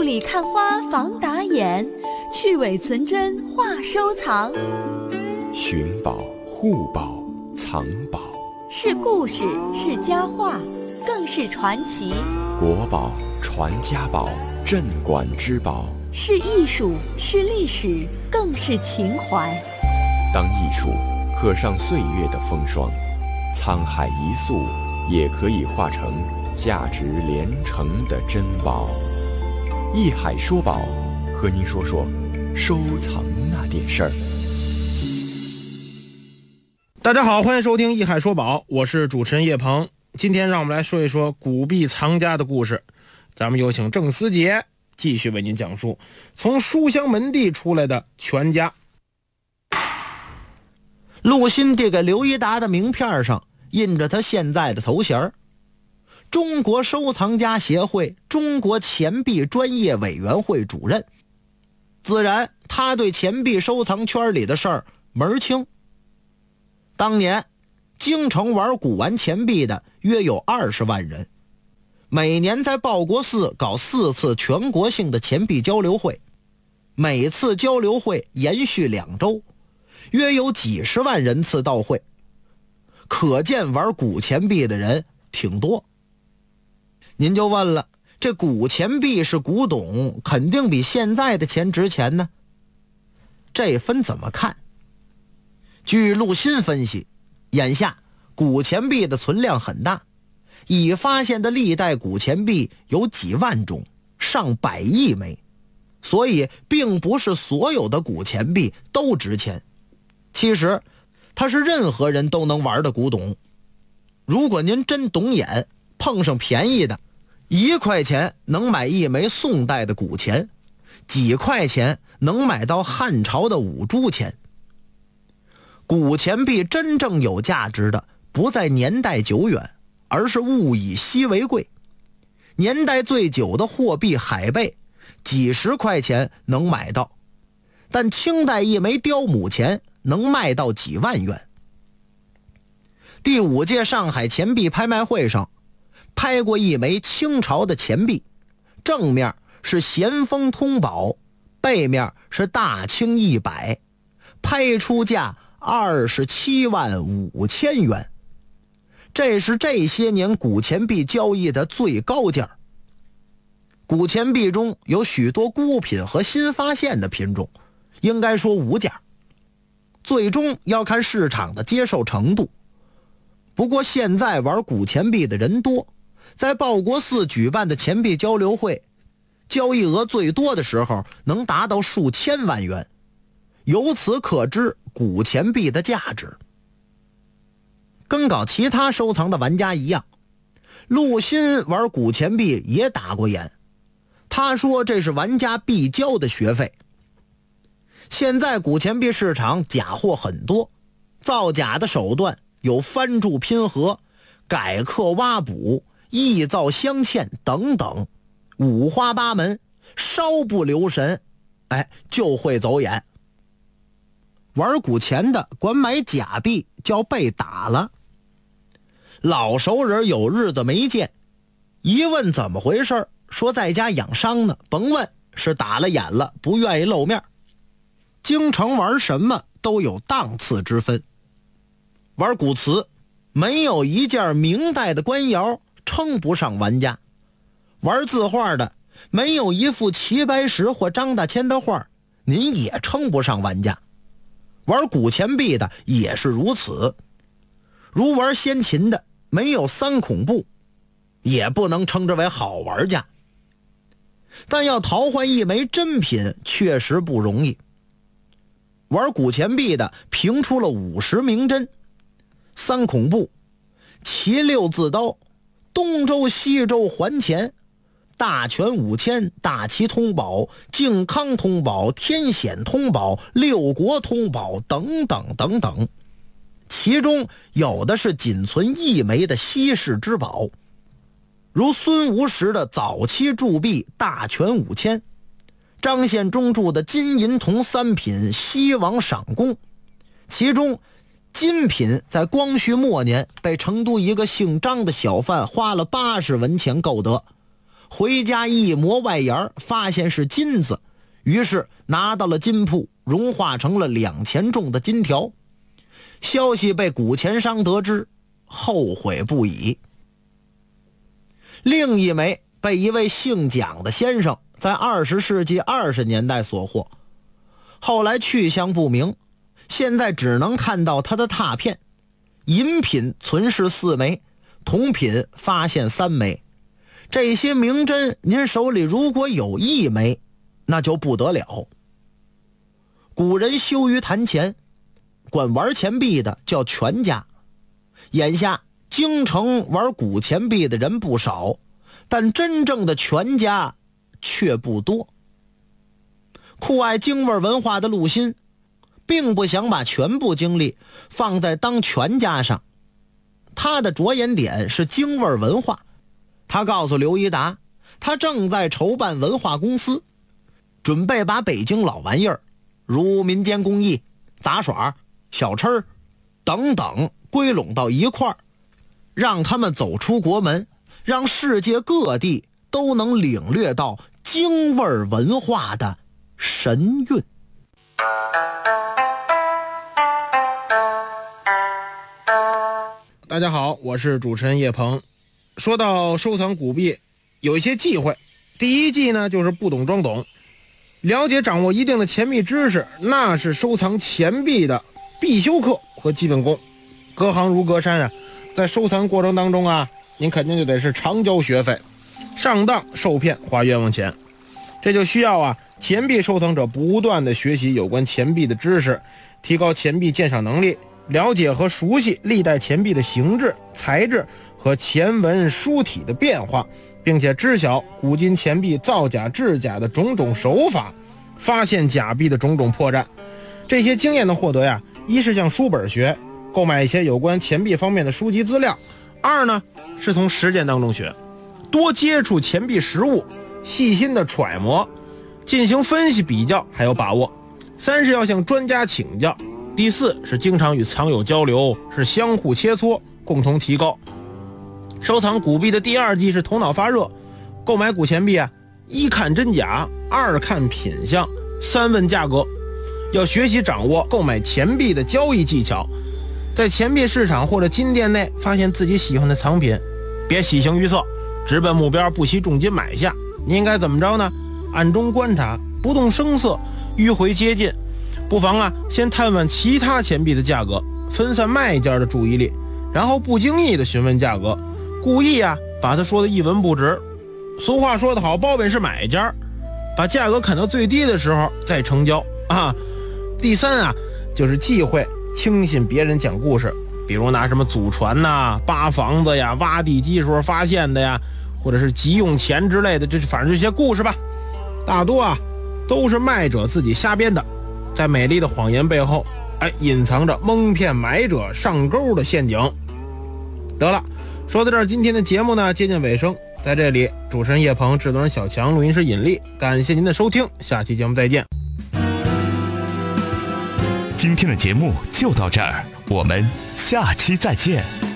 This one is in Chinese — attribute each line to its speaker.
Speaker 1: 里看花防打眼，去伪存真话收藏。
Speaker 2: 寻宝、护宝、藏宝，
Speaker 1: 是故事，是佳话，更是传奇。
Speaker 2: 国宝、传家宝，镇馆之宝，
Speaker 1: 是艺术，是历史，更是情怀。
Speaker 2: 当艺术刻上岁月的风霜，沧海一粟也可以化成价值连城的珍宝。艺海说宝，和您说说收藏那点事儿。
Speaker 3: 大家好，欢迎收听艺海说宝，我是主持人叶鹏。今天让我们来说一说古币藏家的故事。咱们有请郑思杰继续为您讲述从书香门第出来的全家。
Speaker 4: 陆欣递给刘一达的名片上印着他现在的头衔：中国收藏家协会中国钱币专业委员会主任。自然他对钱币收藏圈里的事儿门儿清。当年京城玩古玩钱币的约有20万人，每年在报国寺搞4次全国性的钱币交流会，每次交流会延续2周，约有几十万人次到会，可见玩古钱币的人挺多。您就问了，这古钱币是古董，肯定比现在的钱值钱呢？这分怎么看？据陆欣分析，眼下古钱币的存量很大，已发现的历代古钱币有几万种，上百亿枚，所以并不是所有的古钱币都值钱。其实它是任何人都能玩的古董。如果您真懂眼，碰上便宜的，1块钱能买一枚宋代的古钱，几块钱能买到汉朝的5铢钱。古钱币真正有价值的不在年代久远，而是物以稀为贵。年代最久的货币海贝几十块钱能买到，但清代一枚雕母钱能卖到几万元。第5届上海钱币拍卖会上拍过一枚清朝的钱币，正面是咸丰通宝，背面是大清100，拍出价27万5千元，这是这些年古钱币交易的最高价。古钱币中有许多孤品和新发现的品种，应该说无价，最终要看市场的接受程度。不过现在玩古钱币的人多，在报国寺举办的钱币交流会，交易额最多的时候能达到数千万元，由此可知古钱币的价值。跟搞其他收藏的玩家一样，陆欣玩古钱币也打过眼。他说这是玩家必交的学费。现在古钱币市场假货很多，造假的手段有翻铸拼合、改刻挖补、臆造镶嵌等等，五花八门，稍不留神就会走眼。玩古钱的管买假币叫被打了。老熟人有日子没见，一问怎么回事，说在家养伤呢，甭问，是打了眼了，不愿意露面。京城玩什么都有档次之分，玩古瓷没有一件明代的官窑称不上玩家，玩字画的没有一幅齐白石或张大千的画，您也称不上玩家。玩古钱币的也是如此，如玩先秦的没有3孔布，也不能称之为好玩家。但要淘换一枚真品确实不容易。玩古钱币的评出了50名真，3孔布、齐6字刀、东周西周还钱、大全5000、大齐通宝、靖康通宝、天显通宝、6国通宝等等等等，其中有的是仅存1枚的稀世之宝，如孙吴时的早期铸币大全5000，张献忠铸的金银铜3品西王赏功，其中金品在光绪末年被成都一个姓张的小贩花了80文钱购得， 回家一磨外沿，发现是金子，于是拿到了金铺，融化成了2钱重的金条。消息被古钱商得知，后悔不已。另一枚被一位姓蒋的先生在20世纪20年代所获，后来去向不明，现在只能看到他的拓片。银品存世4枚，铜品发现3枚。这些名针您手里如果有1枚，那就不得了。古人羞于谈钱，管玩钱币的叫权家。眼下京城玩古钱币的人不少，但真正的权家却不多。酷爱京味文化的陆心并不想把全部精力放在当权家上，他的着眼点是京味文化。他告诉刘一达，他正在筹办文化公司，准备把北京老玩意儿，如民间工艺、杂耍、小吃等等归拢到一块儿，让他们走出国门，让世界各地都能领略到京味文化的神韵。
Speaker 3: 大家好，我是主持人叶鹏。说到收藏古币，有一些忌讳。第一忌呢，就是不懂装懂。了解掌握一定的钱币知识，那是收藏钱币的必修课和基本功。隔行如隔山啊，在收藏过程当中啊，您肯定就得是常交学费，上当受骗花冤枉钱。这就需要啊，钱币收藏者不断的学习有关钱币的知识，提高钱币鉴赏能力，了解和熟悉历代钱币的形制、材质和钱文书体的变化，并且知晓古今钱币造假制假的种种手法，发现假币的种种破绽。这些经验的获得呀，一是向书本学，购买一些有关钱币方面的书籍资料；二呢，是从实践当中学，多接触钱币实物，细心的揣摩，进行分析比较，还有把握；三是要向专家请教；第四是经常与藏友交流，是相互切磋，共同提高。收藏古币的第二忌是头脑发热。购买古钱币啊，一看真假，二看品相，三问价格。要学习掌握购买钱币的交易技巧。在钱币市场或者金店内发现自己喜欢的藏品，别喜形于色，直奔目标，不惜重金买下。你应该怎么着呢？暗中观察，不动声色，迂回接近。不妨啊，先探问其他钱币的价格，分散卖家的注意力，然后不经意的询问价格，故意啊把他说的一文不值。俗话说得好，包本是买家，把价格砍到最低的时候再成交啊。第三啊，就是忌讳轻信别人讲故事，比如拿什么祖传呐、扒房子呀、挖地基时候发现的呀，或者是急用钱之类的，反正这些故事吧，大多啊都是卖者自己瞎编的，在美丽的谎言背后，隐藏着蒙骗买者上钩的陷阱。得了，说到这儿，今天的节目呢接近尾声，在这里，主持人叶鹏，制作人小强，录音师尹力，感谢您的收听，下期节目再见。
Speaker 5: 今天的节目就到这儿，我们下期再见。